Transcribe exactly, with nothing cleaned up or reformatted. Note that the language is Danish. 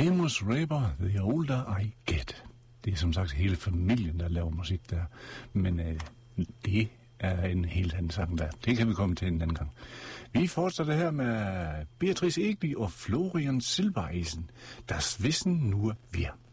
Amos Raber, The Older I Get. Det er som sagt hele familien, der laver musik der. Men øh, det er en helt anden sang der. Det kan vi komme til en anden gang. Vi fortsætter her med Beatrice Egli og Florian Silbereisen. Das Wissen nur wir.